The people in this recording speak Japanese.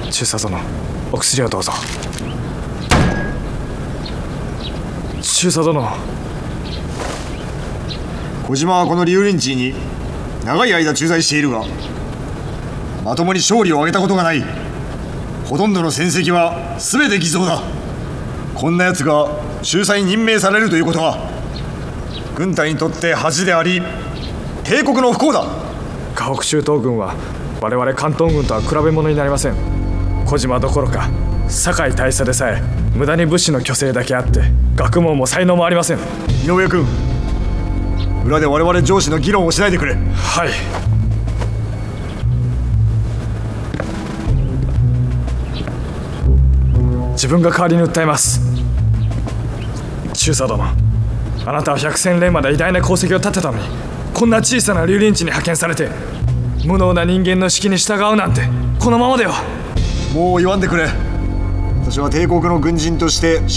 中佐殿、お薬をどうぞ。中佐殿。 小島はこのリュウリンチーに長い間駐在しているが、まともに勝利を挙げたことがない。ほとんどの戦績は全て偽造だ。こんな奴が中佐に任命されるということは、軍隊にとって恥であり帝国の不幸だ。 河北中東軍は我々関東軍とは比べ物になりません。小島どころか酒井大佐でさえ無駄に武士の虚勢だけあって学問も才能もありません。 井上君、裏で我々上司の議論をしないでくれ。 はい。自分が代わりに訴えます。中佐殿、あなたは百戦錬磨で偉大な功績を立てたのに、こんな小さなリュウリンチに派遣されて無能な人間の指揮に従うなんて、このままでは。 もう言わんでくれ。私は帝国の軍人として